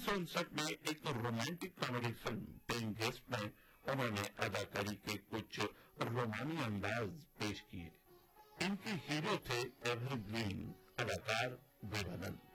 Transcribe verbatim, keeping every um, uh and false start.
सौ उनसठ में एक romantic comedy film paying guest में उन्होंने अदाकारी के कुछ रोमानी अंदाज पेश किए। इनके हीरो थे एवरग्रीन अदाकार देवानंद।